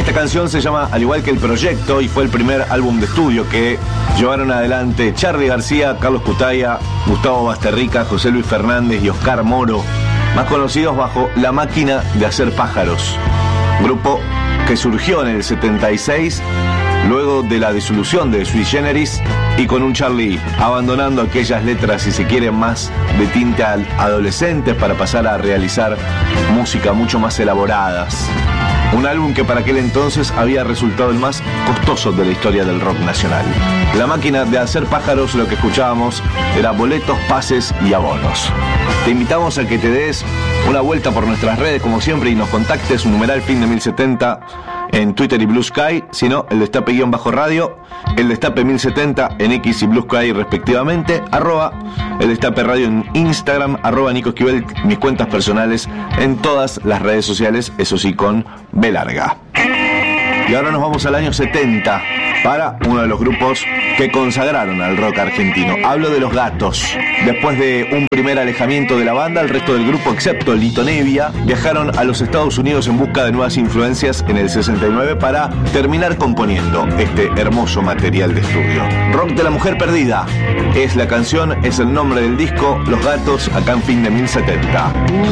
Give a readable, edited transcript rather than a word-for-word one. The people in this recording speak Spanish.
Esta canción se llama Al igual que El Proyecto y fue el primer álbum de estudio que llevaron adelante Charly García, Carlos Cutaia, Gustavo Basterrica, José Luis Fernández y Oscar Moro, más conocidos bajo La Máquina de Hacer Pájaros, grupo que surgió en el 76 luego de la disolución de Sui Generis y con un Charly abandonando aquellas letras, si se quiere, más de tinte adolescentes para pasar a realizar música mucho más elaboradas. Un álbum que para aquel entonces había resultado el más costoso de la historia del rock nacional. La Máquina de Hacer Pájaros, lo que escuchábamos era boletos, pases y abonos. Te invitamos a que te des una vuelta por nuestras redes como siempre y nos contactes, numeral fin de 1070 en Twitter y Blue Sky, sino el Destape-radio, el Destape 1070 en X y Blue Sky respectivamente, el Destape Radio en Instagram, Nico Esquivel, mis cuentas personales en todas las redes sociales, eso sí con B larga. Y ahora nos vamos al año 70 para uno de los grupos que consagraron al rock argentino. Hablo de Los Gatos. Después de un primer alejamiento de la banda, el resto del grupo, excepto Lito Nevia, viajaron a los Estados Unidos en busca de nuevas influencias en el 69 para terminar componiendo este hermoso material de estudio. Rock de la Mujer Perdida es la canción, es el nombre del disco Los Gatos, acá en fin de 1070.